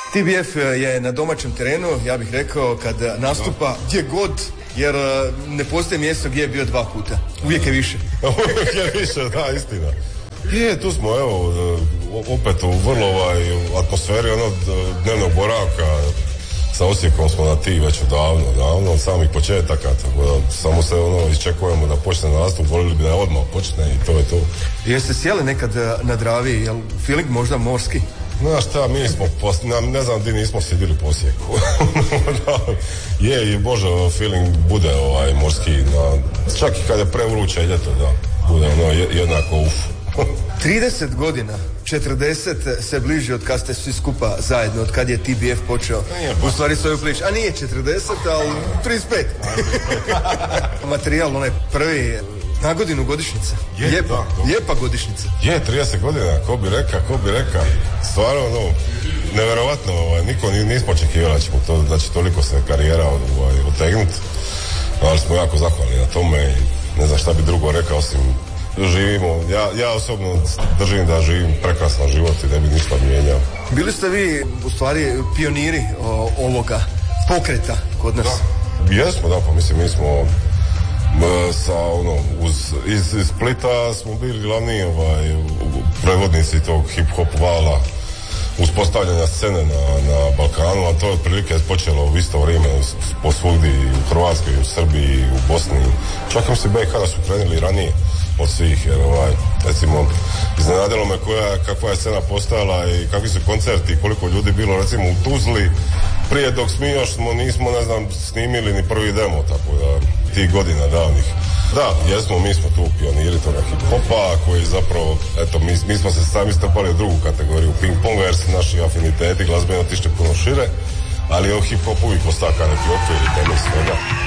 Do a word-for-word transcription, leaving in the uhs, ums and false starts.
T B F je na domaćem terenu, ja bih rekao, kad nastupa gdje god, jer ne postoji mjesto gdje je bio dva puta. Uvijek je više. Uvijek je više, da, istina. Je, tu smo, evo, opet u vrlo ovaj, atmosferi onog dnevnog boravka. Sa Osijekom smo na ti već davno, davno, od samih početaka, tako da samo se ono iščekujemo da počne nastup, volili bi da odmah počne i to je to. Jeste sjeli nekad na Dravi, jel feeling možda morski? Znaš šta, mi smo, pos, ne znam di nismo sjedili po Osijeku. Je, i bože, feeling bude ovaj morski, na, čak i kad je prevruće ljeto, da, bude ono jednako uf. trideset godina, četrdeset se bliži od kad ste svi skupa zajedno, od kad je T B F počeo u stvari svoju priču. A nije četrdeset, ali trideset pet. Materijal, onaj prvi, na godinu godišnjice. Je, lijepa, da, lijepa godišnjica. Je, trideset godina, ko bi reka, ko bi reka. Stvarno, ono, nevjerovatno, ovaj, niko nismo očekivali da ćemo to, da će toliko se karijera ovaj, otegnuti. Ali smo jako zahvalni na tome i ne znam šta bi drugo rekao osim živimo, ja, ja osobno držim da živim prekrasan život i ne bi ništa mijenjao. Bili ste vi u stvari pioniri o, ovoga pokreta kod nas? Da, jesmo, da, pa mislim mi smo b, sa ono, uz, iz, iz Splita smo bili glavni ovaj, prevodnici tog hip-hop vala, uspostavljanja scene na, na Balkanu, a to je otprilike počelo u isto vrijeme po svugdje, u Hrvatskoj, u Srbiji, u Bosni, čak im se B i H da su krenuli ranije od svih, jer ovaj, recimo, iznenadilo me koja, kakva je scena postojala i kakvi su koncerti, koliko ljudi bilo, recimo, u Tuzli, prije dok mi još smo, nismo, ne znam, snimili ni prvi demo, tako da, tih godina davnih. Da, jesmo, mi smo tu pioniri toga hip-hopa, koji zapravo, eto, mi, mi smo se sami strpali u drugu kategoriju, ping-ponga, jer su naši afiniteti glazbeno otišli puno šire, ali o hip-hopu uvijek ostaka neki okvir i temelj svega.